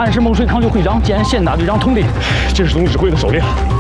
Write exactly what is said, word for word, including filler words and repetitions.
俺是某水抗救会长兼县大队长佟林， 这是总指挥的手令。